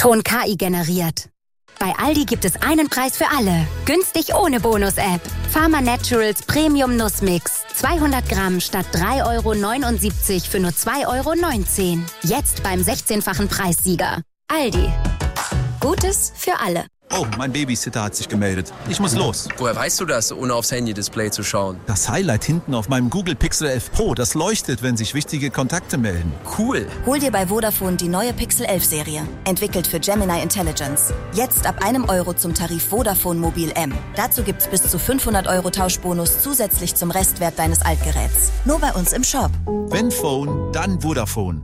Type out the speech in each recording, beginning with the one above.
Ton KI generiert. Bei Aldi gibt es einen Preis für alle. Günstig ohne Bonus-App. Pharma Naturals Premium Nussmix. 200 Gramm statt 3,79 € für nur 2,19 €. Jetzt beim 16-fachen Preissieger. Aldi. Gutes für alle. Oh, mein Babysitter hat sich gemeldet. Ich muss los. Woher weißt du das, ohne aufs Handy-Display zu schauen? Das Highlight hinten auf meinem Google Pixel 11 Pro, das leuchtet, wenn sich wichtige Kontakte melden. Cool. Hol dir bei Vodafone die neue Pixel 11 Serie. Entwickelt für Gemini Intelligence. Jetzt ab €1 zum Tarif Vodafone Mobil M. Dazu gibt's bis zu 500 € Tauschbonus zusätzlich zum Restwert deines Altgeräts. Nur bei uns im Shop. Wenn Phone, dann Vodafone.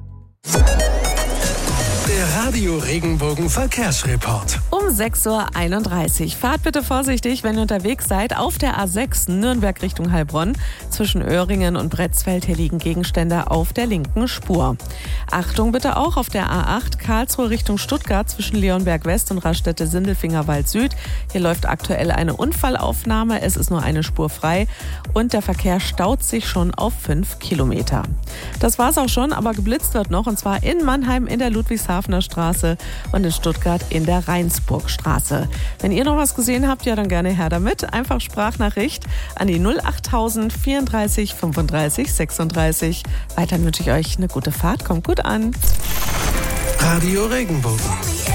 Der Radio Regenbogen Verkehrsreport. Um 6:31 Uhr. Fahrt bitte vorsichtig, wenn ihr unterwegs seid. Auf der A6 Nürnberg Richtung Heilbronn. Zwischen Öhringen und Bretzfeld. Hier liegen Gegenstände auf der linken Spur. Achtung bitte auch auf der A8 Karlsruhe Richtung Stuttgart zwischen Leonberg West und Raststätte-Sindelfingerwald Süd. Hier läuft aktuell eine Unfallaufnahme. Es ist nur eine Spur frei und der Verkehr staut sich schon auf 5 Kilometer. Das war's auch schon, aber geblitzt wird noch, und zwar in Mannheim in der Ludwigshafener Straße und in Stuttgart in der Rheinsburgstraße. Wenn ihr noch was gesehen habt, ja dann gerne her damit. Einfach Sprachnachricht an die 08000 34 35 36. Weiterhin wünsche ich euch eine gute Fahrt. Kommt gut an. Radio Regenbogen.